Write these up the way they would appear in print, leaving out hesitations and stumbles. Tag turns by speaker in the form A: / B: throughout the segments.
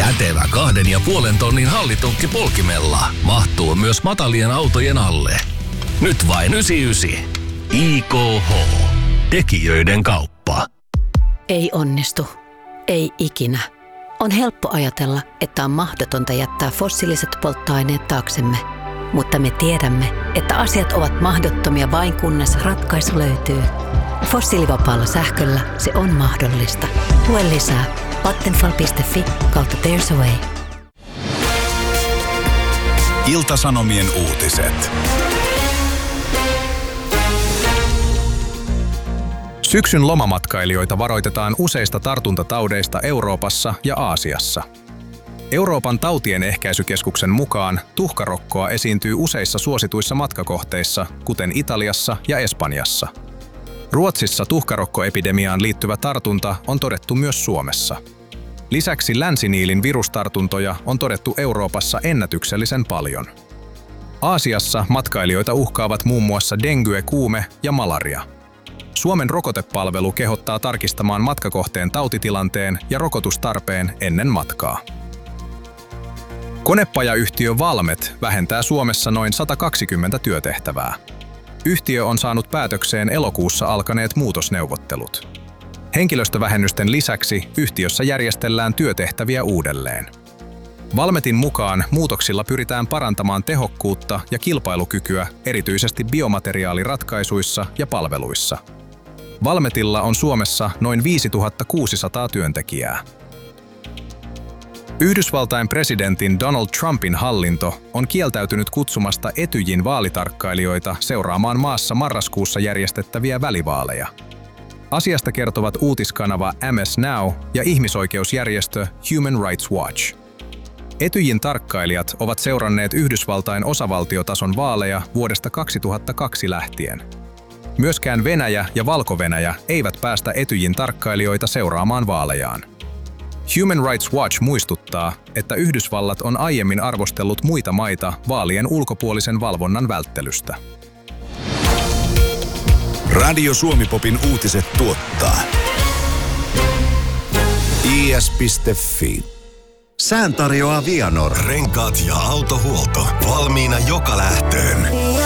A: Kätevä 2,5 tonnin hallitunkki polkimella mahtuu myös matalien autojen alle. Nyt vain 99. IKH. Tekijöiden kauppa.
B: Ei onnistu. Ei ikinä. On helppo ajatella, että on mahdotonta jättää fossiiliset polttoaineet taaksemme. Mutta me tiedämme, että asiat ovat mahdottomia vain kunnes ratkaisu löytyy. Fossiilivapaalla sähköllä se on mahdollista. Lue lisää vattenfall.fi/there's a way.
C: Ilta-Sanomien uutiset. Syksyn lomamatkailijoita varoitetaan useista tartuntataudeista Euroopassa ja Aasiassa. Euroopan tautien ehkäisykeskuksen mukaan tuhkarokkoa esiintyy useissa suosituissa matkakohteissa, kuten Italiassa ja Espanjassa. Ruotsissa tuhkarokkoepidemiaan liittyvä tartunta on todettu myös Suomessa. Lisäksi länsiniilin virustartuntoja on todettu Euroopassa ennätyksellisen paljon. Aasiassa matkailijoita uhkaavat muun muassa dengue, kuume ja malaria. Suomen rokotepalvelu kehottaa tarkistamaan matkakohteen tautitilanteen ja rokotustarpeen ennen matkaa. Konepajayhtiö Valmet vähentää Suomessa noin 120 työtehtävää. Yhtiö on saanut päätökseen elokuussa alkaneet muutosneuvottelut. Henkilöstövähennysten lisäksi yhtiössä järjestellään työtehtäviä uudelleen. Valmetin mukaan muutoksilla pyritään parantamaan tehokkuutta ja kilpailukykyä erityisesti biomateriaaliratkaisuissa ja palveluissa. Valmetilla on Suomessa noin 5600 työntekijää. Yhdysvaltain presidentin Donald Trumpin hallinto on kieltäytynyt kutsumasta Etyjin vaalitarkkailijoita seuraamaan maassa marraskuussa järjestettäviä välivaaleja. Asiasta kertovat uutiskanava MS Now ja ihmisoikeusjärjestö Human Rights Watch. Etyjin tarkkailijat ovat seuranneet Yhdysvaltain osavaltiotason vaaleja vuodesta 2002 lähtien. Myöskään Venäjä ja Valko-Venäjä eivät päästä Etyjin tarkkailijoita seuraamaan vaalejaan. Human Rights Watch muistuttaa, että Yhdysvallat on aiemmin arvostellut muita maita vaalien ulkopuolisen valvonnan välttelystä.
D: Radio Suomi-popin uutiset tuottaa is.fi. Sään tarjoaa Vianor. Renkaat ja autohuolto. Valmiina joka lähtöön.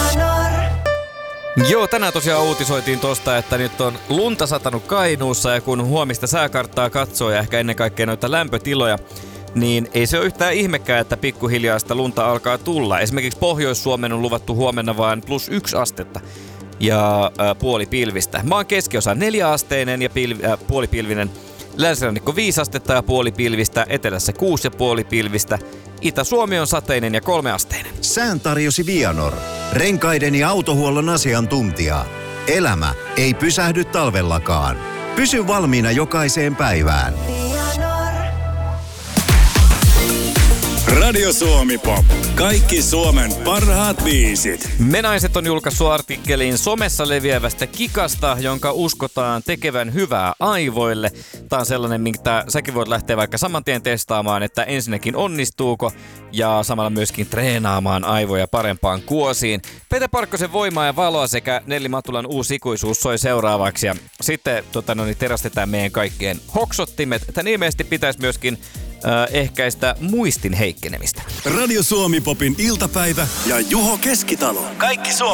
E: Joo, tänään tosiaan uutisoitiin tosta, että nyt on lunta satanut Kainuussa ja kun huomista sääkarttaa katsoo ja ehkä ennen kaikkea noita lämpötiloja, niin ei se ole yhtään ihmekään, että pikkuhiljaa sitä lunta alkaa tulla. Esimerkiksi Pohjois-Suomen on luvattu huomenna vain +1 astetta ja puolipilvistä. Maan keskiosa 4-asteinen ja puolipilvinen. Länsirannikko 5 astetta ja puolipilvistä, etelässä 6,5 pilvistä. Itä-Suomi on sateinen ja 3-asteinen.
D: Sään tarjosi Vianor. Renkaiden ja autohuollon asiantuntija. Elämä ei pysähdy talvellakaan. Pysy valmiina jokaiseen päivään.
F: Radio Suomi Pop. Kaikki Suomen parhaat biisit.
E: Menaiset on julkaissut artikkelin somessa leviävästä kikasta, jonka uskotaan tekevän hyvää aivoille. Tämä on sellainen, minkä säkin voit lähteä vaikka saman tien testaamaan, että ensinnäkin onnistuuko ja samalla myöskin treenaamaan aivoja parempaan kuosiin. Pete Parkkosen Voimaa ja valoa sekä Nelli Matulan Uusi ikuisuus soi seuraavaksi. Ja sitten terästetään meidän kaikkien hoksottimet. Tämän ilmeisesti pitäisi myöskin ehkäistä muistin heikkenemistä.
F: Radio Suomi Popin iltapäivä ja Juho Keskitalo. Kaikki Suomen